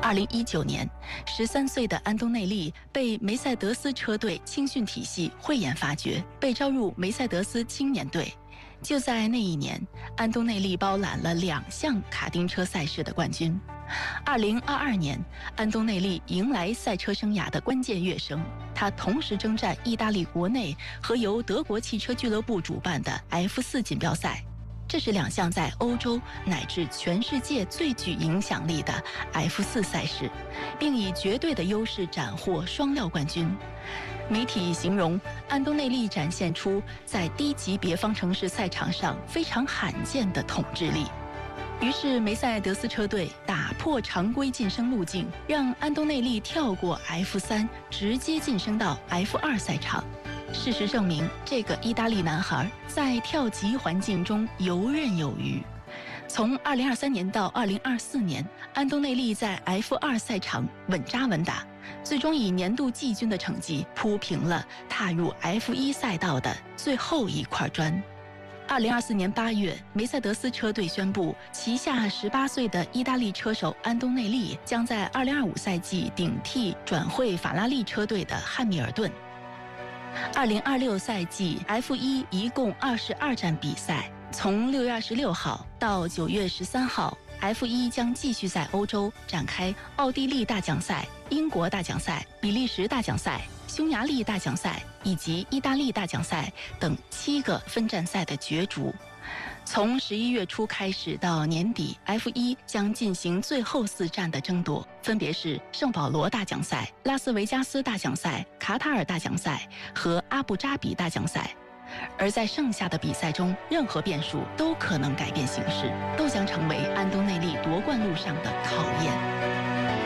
2019年，13岁的安东内利被梅赛德斯车队青训体系慧眼发掘，被招入梅赛德斯青年队。就在那一年，安东内利包揽了2项卡丁车赛事的冠军。2022年，安东内利迎来赛车生涯的关键跃升，他同时征战意大利国内和由德国汽车俱乐部主办的 F4 锦标赛。这是2项在欧洲乃至全世界最具影响力的 F4 赛事，并以绝对的优势斩获双料冠军。媒体形容安东内利展现出在低级别方程式赛场上非常罕见的统治力。于是梅赛德斯车队打破常规晋升路径，让安东内利跳过 F3，直接晋升到 F2 赛场。事实证明，这个意大利男孩在跳级环境中游刃有余。从2023年到2024年，安东内利在 F2 赛场稳扎稳打，最终以年度季军的成绩铺平了踏入 F1 赛道的最后一块砖。2024年8月，梅赛德斯车队宣布，旗下18岁的意大利车手安东内利将在2025赛季顶替转会法拉利车队的汉密尔顿。2026赛季 F1 一共22站比赛，从6月26号到9月13号 ，F1 将继续在欧洲展开奥地利大奖赛、英国大奖赛、比利时大奖赛、匈牙利大奖赛以及意大利大奖赛等7个分站赛的角逐。从11月初开始到年底 ，F1 将进行最后4站的争夺，分别是圣保罗大奖赛、拉斯维加斯大奖赛、卡塔尔大奖赛和阿布扎比大奖赛。而在剩下的比赛中，任何变数都可能改变形势，都将成为安东内利夺冠路上的考验。